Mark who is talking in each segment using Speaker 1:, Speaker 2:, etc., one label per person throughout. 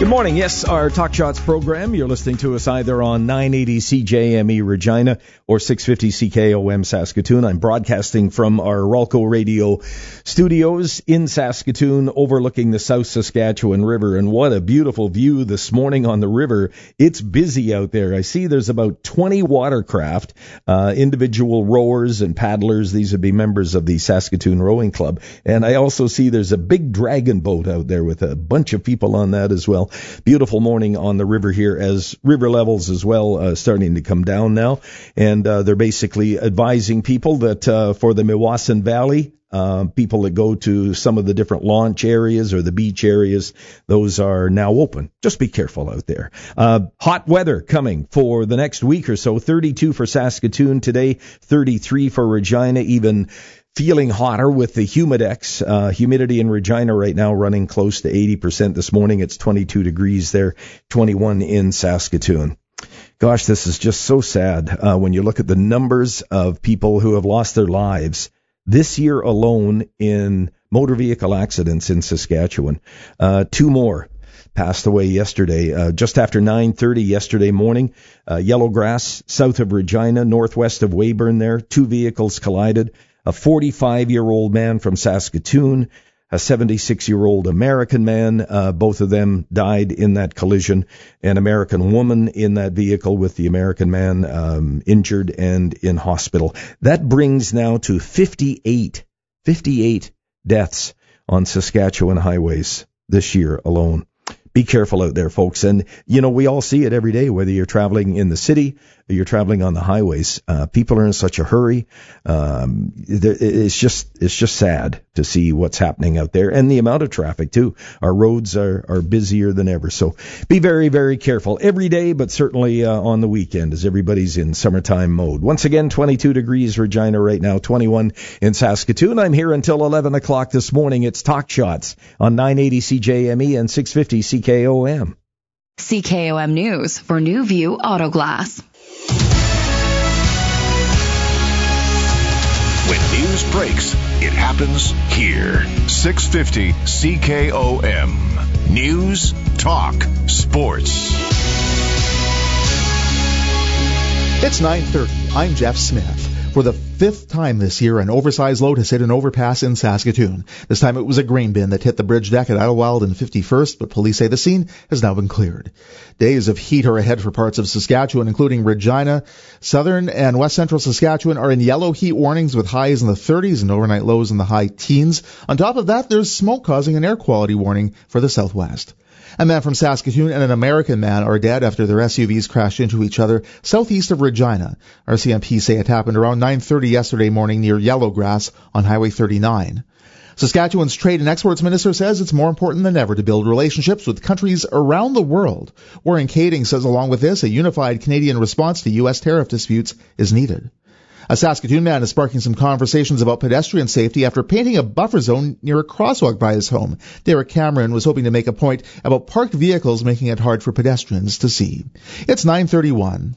Speaker 1: Good morning. Yes, our Talk Shots program. You're listening to us either on 980 CJME Regina or 650 CKOM Saskatoon. I'm broadcasting from our Ralco Radio studios in Saskatoon overlooking the South Saskatchewan River. And what a beautiful view this morning on the river. It's busy out there. I see there's about 20 watercraft, individual rowers and paddlers. These would be members of the Saskatoon Rowing Club. And I also see there's a big dragon boat out there with a bunch of people on that as well. Beautiful morning on the river here as river levels as well starting to come down now. And they're basically advising people that for the Meewasin Valley, people that go to some of the different launch areas or the beach areas, those are now open. Just be careful out there. Hot weather coming for the next week or so. 32 for Saskatoon today, 33 for Regina, even feeling hotter with the Humidex. Humidity in Regina right now running close to 80% this morning. It's 22 degrees there, 21 in Saskatoon. Gosh, this is just so sad when you look at the numbers of people who have lost their lives this year alone in motor vehicle accidents in Saskatchewan. 2 more passed away yesterday, just after 9:30 yesterday morning. Yellowgrass, south of Regina, northwest of Weyburn there. 2 vehicles collided. A 45-year-old man from Saskatoon, a 76-year-old American man. Both of them died in that collision. An American woman in that vehicle with the American man injured and in hospital. That brings now to 58 deaths on Saskatchewan highways this year alone. Be careful out there, folks. And, we all see it every day, whether you're traveling in the city or you're traveling on the highways. People are in such a hurry. It's just sad to see what's happening out there and the amount of traffic, too. Our roads are busier than ever. So be very, very careful every day, but certainly on the weekend as everybody's in summertime mode. Once again, 22 degrees Regina right now, 21 in Saskatoon. I'm here until 11 o'clock this morning. It's Talk Shots on 980 CJME and 650 CKOM.
Speaker 2: CKOM News for New View Auto Glass.
Speaker 3: When news breaks, it happens here. 650 CKOM. News, talk, sports.
Speaker 4: It's 9:30. I'm Jeff Smith. For the 5th time this year, an oversized load has hit an overpass in Saskatoon. This time it was a grain bin that hit the bridge deck at Idlewild and 51st, but police say the scene has now been cleared. Days of heat are ahead for parts of Saskatchewan, including Regina. Southern and west central Saskatchewan are in yellow heat warnings with highs in the 30s and overnight lows in the high teens. On top of that, there's smoke causing an air quality warning for the southwest. A man from Saskatoon and an American man are dead after their SUVs crashed into each other southeast of Regina. RCMP say it happened around 9:30 yesterday morning near Yellowgrass on Highway 39. Saskatchewan's Trade and Exports Minister says it's more important than ever to build relationships with countries around the world. Warren Kading says along with this, a unified Canadian response to U.S. tariff disputes is needed. A Saskatoon man is sparking some conversations about pedestrian safety after painting a buffer zone near a crosswalk by his home. Derek Cameron was hoping to make a point about parked vehicles making it hard for pedestrians to see. It's 9:31.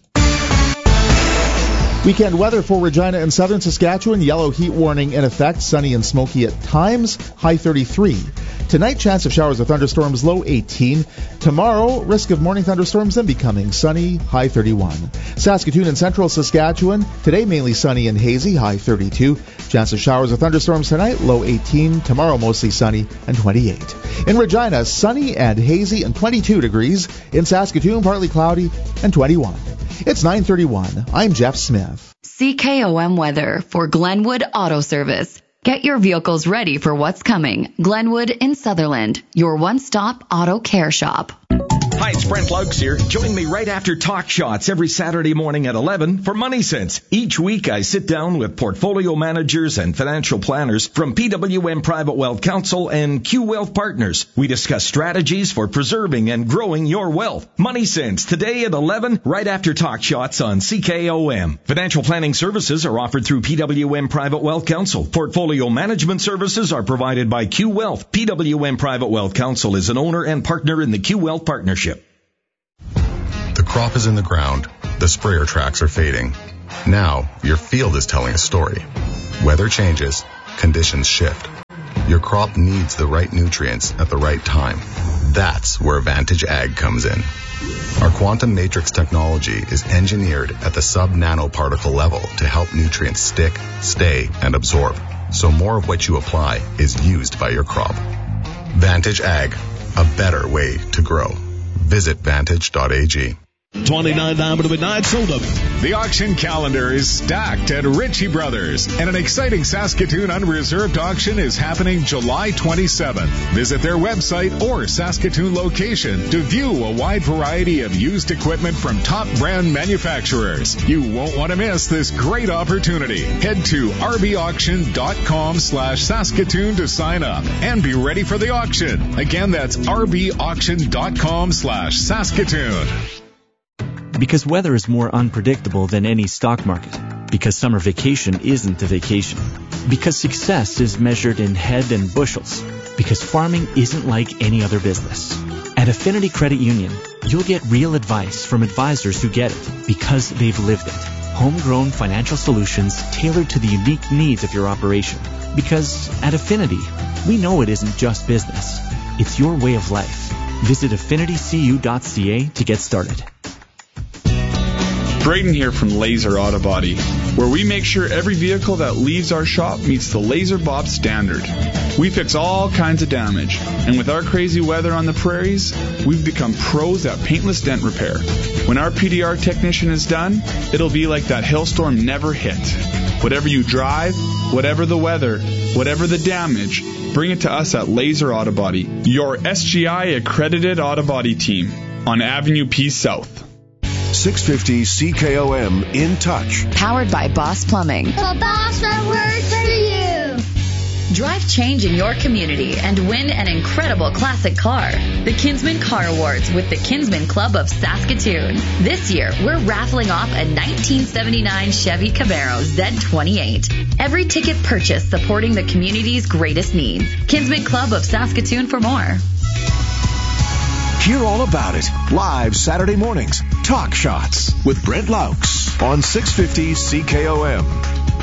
Speaker 4: Weekend weather for Regina and southern Saskatchewan. Yellow heat warning in effect. Sunny and smoky at times. High 33. Tonight, chance of showers or thunderstorms. Low 18. Tomorrow, risk of morning thunderstorms then becoming sunny. High 31. Saskatoon and central Saskatchewan. Today, mainly sunny and hazy. High 32. Chance of showers or thunderstorms tonight. Low 18. Tomorrow, mostly sunny and 28. In Regina, sunny and hazy and 22 degrees. In Saskatoon, partly cloudy and 21. It's 9:31. I'm Jeff Smith.
Speaker 2: CKOM weather for Glenwood Auto Service. Get your vehicles ready for what's coming. Glenwood in Sutherland, your one-stop auto care shop.
Speaker 1: Hi, it's Brent Laux here. Join me right after Talk Shots every Saturday morning at 11 for Money Sense. Each week I sit down with portfolio managers and financial planners from PWM Private Wealth Council and Q Wealth Partners. We discuss strategies for preserving and growing your wealth. Money Sense today at 11 right after Talk Shots on CKOM. Financial planning services are offered through PWM Private Wealth Council. Portfolio management services are provided by Q Wealth. PWM Private Wealth Council is an owner and partner in the Q Wealth Partnership.
Speaker 5: The crop is in the ground. The sprayer tracks are fading. Now, your field is telling a story. Weather changes. Conditions shift. Your crop needs the right nutrients at the right time. That's where Vantage Ag comes in. Our quantum matrix technology is engineered at the sub-nanoparticle level to help nutrients stick, stay, and absorb, so more of what you apply is used by your crop. Vantage Ag, a better way to grow. Visit vantage.ag.
Speaker 6: 29 down to the midnight sold up.
Speaker 3: The auction calendar is stacked at Ritchie Brothers, and an exciting Saskatoon unreserved auction is happening July 27th. Visit their website or Saskatoon location to view a wide variety of used equipment from top brand manufacturers. You won't want to miss this great opportunity. Head to rbauction.com/Saskatoon to sign up and be ready for the auction. Again, that's rbauction.com/Saskatoon.
Speaker 7: Because weather is more unpredictable than any stock market. Because summer vacation isn't a vacation. Because success is measured in head and bushels. Because farming isn't like any other business. At Affinity Credit Union, you'll get real advice from advisors who get it because they've lived it. Homegrown financial solutions tailored to the unique needs of your operation. Because at Affinity, we know it isn't just business. It's your way of life. Visit affinitycu.ca to get started.
Speaker 8: Braden here from Laser Auto Body, where we make sure every vehicle that leaves our shop meets the Laser Bob standard. We fix all kinds of damage, and with our crazy weather on the prairies, we've become pros at paintless dent repair. When our PDR technician is done, it'll be like that hailstorm never hit. Whatever you drive, whatever the weather, whatever the damage, bring it to us at Laser Auto Body, your SGI accredited auto body team on Avenue P South.
Speaker 3: 650 CKOM In Touch.
Speaker 2: Powered by Boss Plumbing.
Speaker 9: The boss that works for you.
Speaker 2: Drive change in your community and win an incredible classic car. The Kinsman Car Awards with the Kinsman Club of Saskatoon. This year, we're raffling off a 1979 Chevy Camaro Z28. Every ticket purchase supporting the community's greatest needs. Kinsman Club of Saskatoon for more.
Speaker 3: Hear all about it live Saturday mornings. Talk Shots with Brent Laux on 650 CKOM.